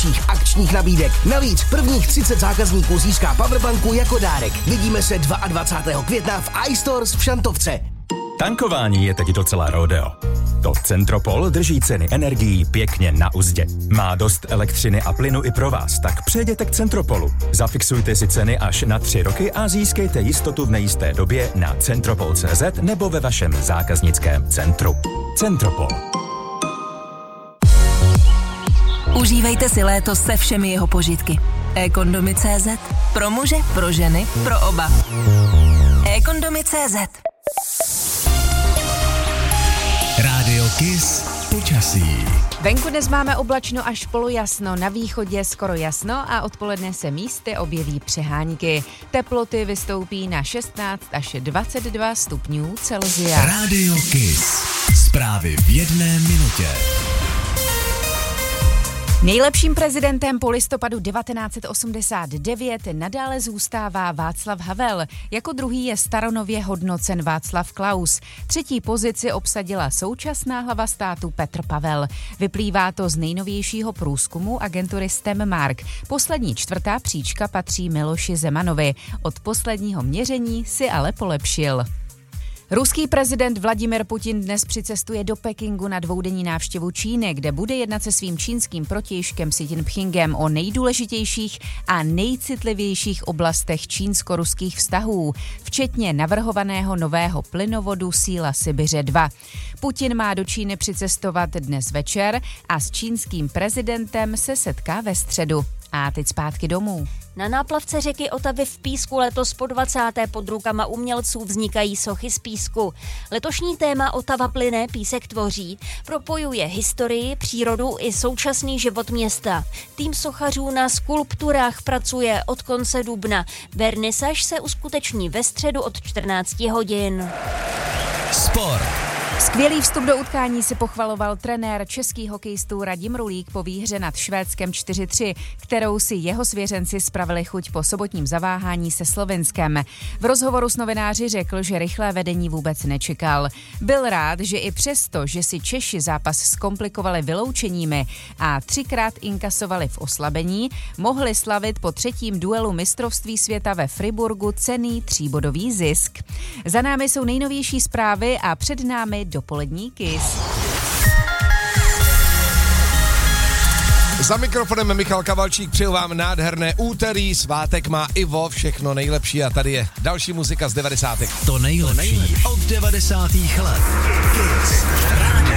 nejlepších akčních nabídek. Navíc prvních 30 zákazníků získá powerbanku jako dárek. Vidíme se 22. května v iStores v Šantovce. Tankování je teď docela rodeo. To Centropol drží ceny energií pěkně na uzdě. Má dost elektřiny a plynu i pro vás, tak přejděte k Centropolu. Zafixujte si ceny až na 3 roky a získejte jistotu v nejisté době na centropol.cz nebo ve vašem zákaznickém centru. Centropol. Užívejte si léto se všemi jeho požitky. eKondomy.cz. Pro muže, pro ženy, pro oba. eKondomy.cz. Rádio Kiss počasí. Venku dnes máme oblačno až polojasno, na východě skoro jasno a odpoledne se místy objeví přehánky. Teploty vystoupí na 16 až 22 stupňů Celsia. Rádio Kiss. Zprávy v 1 minutě. Nejlepším prezidentem po listopadu 1989 nadále zůstává Václav Havel. Jako druhý je staronově hodnocen Václav Klaus. Třetí pozici obsadila současná hlava státu Petr Pavel. Vyplývá to z nejnovějšího průzkumu agentury StemMark. Poslední 4. příčka patří Miloši Zemanovi. Od posledního měření si ale polepšil. Ruský prezident Vladimir Putin dnes přicestuje do Pekingu na dvoudenní návštěvu Číny, kde bude jednat se svým čínským protějškem Xi Jinpingem o nejdůležitějších a nejcitlivějších oblastech čínsko-ruských vztahů, včetně navrhovaného nového plynovodu Síla Sibiře 2. Putin má do Číny přicestovat dnes večer a s čínským prezidentem se setká ve středu. A teď zpátky domů. Na náplavce řeky Otavy v Písku letos po 20. pod rukama umělců vznikají sochy z písku. Letošní téma Otava plyne, písek tvoří propojuje historii, přírodu i současný život města. Tým sochařů na skulpturách pracuje od konce dubna. Vernisaž se uskuteční ve středu od 14 hodin. Sport. Skvělý vstup do utkání si pochvaloval trenér českých hokejistů Radim Rulík po výhře nad Švédskem 4-3, kterou si jeho svěřenci spravili chuť po sobotním zaváhání se Slovinskem. V rozhovoru s novináři řekl, že rychlé vedení vůbec nečekal. Byl rád, že i přesto, že si Češi zápas zkomplikovali vyloučeními a 3krát inkasovali v oslabení, mohli slavit po 3. duelu mistrovství světa ve Friburgu cenný 3bodový zisk. Za námi jsou nejnovější zprávy a před námi dopolední Kiss. Za mikrofonem Michal Kavalčík, přeju vám nádherné úterý, svátek má Ivo, všechno nejlepší a tady je další muzika z 90. To nejlepší od 90. let. Kiss. Rádio